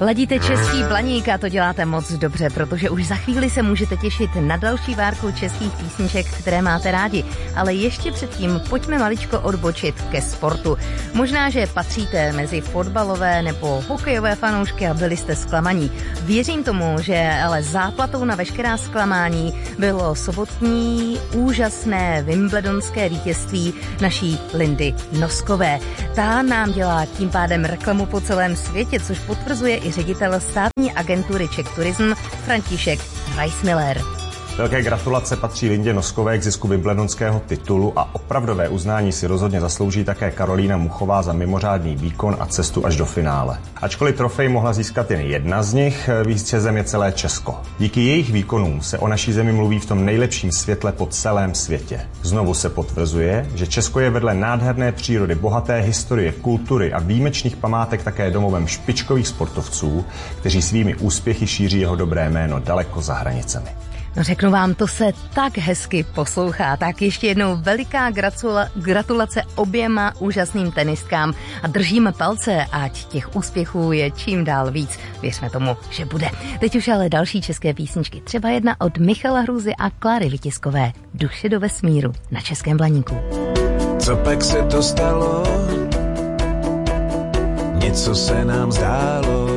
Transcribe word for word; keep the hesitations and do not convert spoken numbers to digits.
Ladíte český Blaník a to děláte moc dobře, protože už za chvíli se můžete těšit na další várku českých písniček, které máte rádi. Ale ještě předtím pojďme maličko odbočit ke sportu. Možná, že patříte mezi fotbalové nebo hokejové fanoušky a byli jste zklamaní. Věřím tomu, že ale záplatou na veškerá zklamání bylo sobotní úžasné wimbledonské vítězství naší Lindy Noskové. Ta nám dělá tím pádem reklamu po celém světě, což potvrzuje i ředitel státní agentury Czech Tourism František Reismiller. Velké gratulace patří Lindě Noskové k zisku wimbledonského titulu a opravdové uznání si rozhodně zaslouží také Karolína Muchová za mimořádný výkon a cestu až do finále. Ačkoliv trofej mohla získat jen jedna z nich, vítězem je celé Česko. Díky jejich výkonům se o naší zemi mluví v tom nejlepším světle po celém světě. Znovu se potvrzuje, že Česko je vedle nádherné přírody, bohaté historie, kultury a výjimečných památek také domovem špičkových sportovců, kteří svými úspěchy šíří jeho dobré jméno daleko za hranicemi. No řeknu vám, to se tak hezky poslouchá. Tak ještě jednou veliká gratula- gratulace oběma úžasným tenistkám a držíme palce, ať těch úspěchů je čím dál víc. Věřme tomu, že bude. Teď už ale další české písničky. Třeba jedna od Michala Hruzy a Kláry Vytiskové. Duše do vesmíru na Českém Blaníku. Co pak se to stalo? Něco se nám zdálo.